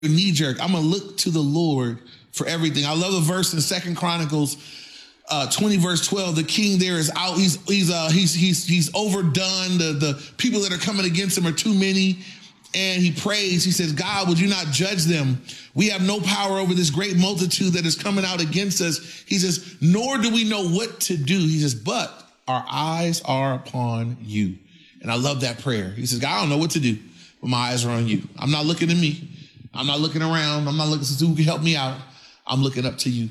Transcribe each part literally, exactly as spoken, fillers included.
knee jerk. I'm going to look to the Lord for everything. I love the verse in Second Chronicles uh, twenty, verse twelve. The king there is out. He's he's uh, he's he's he's overdone. The the people that are coming against him are too many. And he prays. He says, God, would you not judge them? We have no power over this great multitude that is coming out against us. He says, nor do we know what to do. He says, but our eyes are upon you. And I love that prayer. He says, God, I don't know what to do, but my eyes are on you. I'm not looking at me. I'm not looking around. I'm not looking to see who can help me out. I'm looking up to you.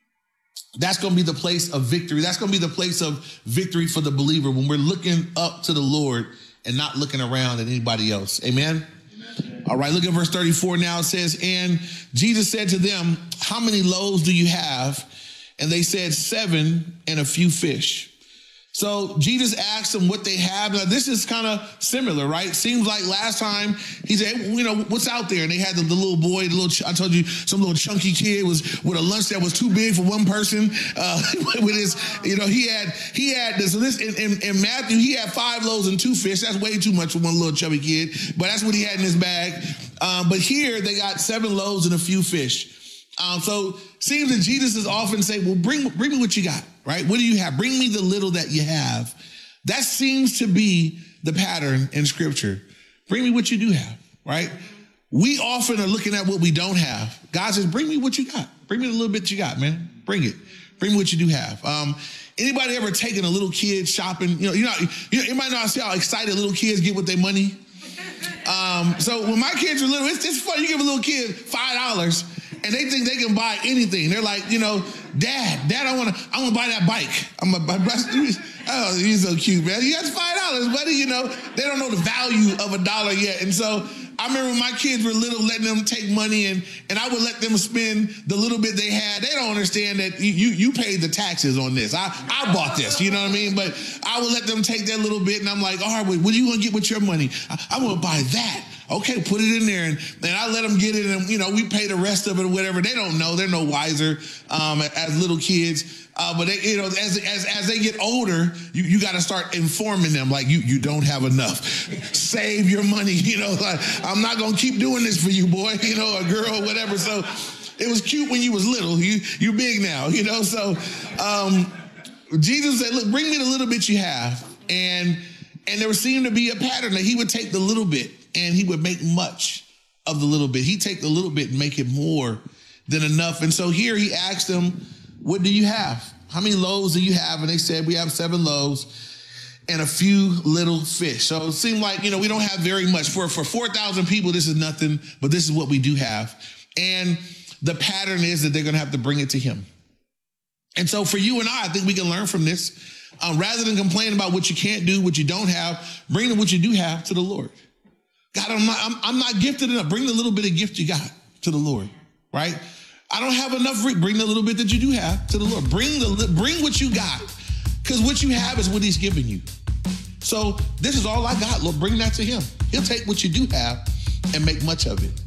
That's going to be the place of victory. That's going to be the place of victory for the believer when we're looking up to the Lord and not looking around at anybody else. Amen? Amen. All right, look at verse thirty-four now. It says, and Jesus said to them, how many loaves do you have? And they said, seven and a few fish. So Jesus asked them what they have. Now, this is kind of similar, right? Seems like last time he said, hey, you know, what's out there? And they had the, the little boy, the little, I told you, some little chunky kid was with a lunch that was too big for one person. Uh, with his, you know, he had, he had this, so this in, in, in Matthew, he had five loaves and two fish. That's way too much for one little chubby kid, but that's what he had in his bag. Um, but here they got seven loaves and a few fish. Um, so seems that Jesus is often saying, well, bring, bring me what you got, right? What do you have? Bring me the little that you have. That seems to be the pattern in scripture. Bring me what you do have, right? We often are looking at what we don't have. God says, bring me what you got. Bring me the little bit you got, man. Bring it. Bring me what you do have. Um, anybody ever taken a little kid shopping? You know, you know, you know, you might not see how excited little kids get with their money. Um, so when my kids are little, it's, it's fun. You give a little kid five dollars. And they think they can buy anything. They're like, you know, Dad, Dad, I want to, I want to buy that bike. I'm a, oh, he's so cute, man. You got five dollars, buddy. You know, they don't know the value of a dollar yet. And so I remember when my kids were little, letting them take money, and and I would let them spend the little bit they had. They don't understand that you you paid the taxes on this. I I bought this, you know what I mean? But I would let them take that little bit, and I'm like, all right, what are you gonna get with your money? I, I want to buy that. Okay, put it in there, and then I let them get it, and you know we pay the rest of it or whatever. They don't know; they're no wiser um, as little kids. Uh, but they, you know, as as as they get older, you, you got to start informing them like you you don't have enough. Save your money, you know. Like, I'm not gonna keep doing this for you, boy, you know, a girl, whatever. So it was cute when you was little. You you big now, you know. So um, Jesus said, "Look, bring me the little bit you have," and and there seemed to be a pattern that he would take the little bit. And he would make much of the little bit. He'd take the little bit and make it more than enough. And so here he asked them, what do you have? How many loaves do you have? And they said, we have seven loaves and a few little fish. So it seemed like, you know, we don't have very much. For, for four thousand people, this is nothing, but this is what we do have. And the pattern is that they're going to have to bring it to him. And so for you and I, I think we can learn from this. Um, rather than complain about what you can't do, what you don't have, bring what you do have to the Lord. God, I'm not, I'm, I'm not gifted enough. Bring the little bit of gift you got to the Lord, right? I don't have enough. Bring the little bit that you do have to the Lord. Bring the bring what you got, because what you have is what he's giving you. So this is all I got, Lord. Bring that to him. He'll take what you do have and make much of it.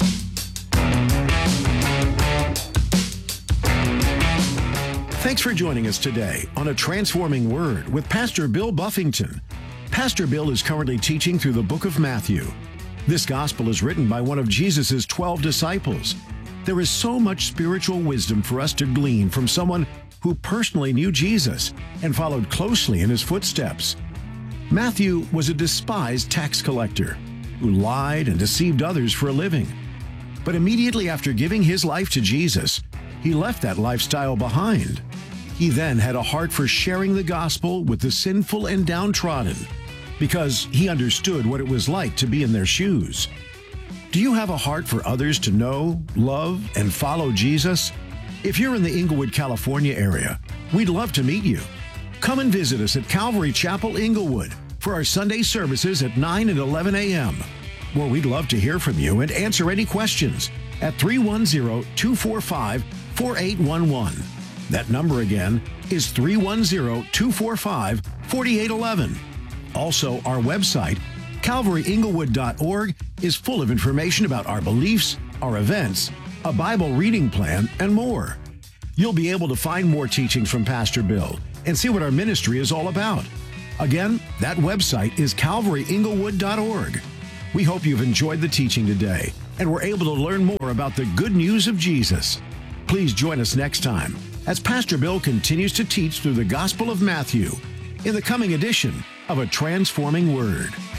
Thanks for joining us today on A Transforming Word with Pastor Bill Buffington. Pastor Bill is currently teaching through the book of Matthew. This gospel is written by one of Jesus' twelve disciples. There is so much spiritual wisdom for us to glean from someone who personally knew Jesus and followed closely in his footsteps. Matthew was a despised tax collector who lied and deceived others for a living. But immediately after giving his life to Jesus, he left that lifestyle behind. He then had a heart for sharing the gospel with the sinful and downtrodden, because he understood what it was like to be in their shoes. Do you have a heart for others to know, love, and follow Jesus? If you're in the Inglewood, California area, we'd love to meet you. Come and visit us at Calvary Chapel, Inglewood for our Sunday services at nine and eleven a.m., where we'd love to hear from you and answer any questions at three one zero, two four five, four eight one one. That number again is three one zero, two four five, four eight one one. Also, our website, calvary inglewood dot org, is full of information about our beliefs, our events, a Bible reading plan, and more. You'll be able to find more teachings from Pastor Bill and see what our ministry is all about. Again, that website is calvary inglewood dot org. We hope you've enjoyed the teaching today and were able to learn more about the good news of Jesus. Please join us next time as Pastor Bill continues to teach through the Gospel of Matthew in the coming edition of A Transforming Word.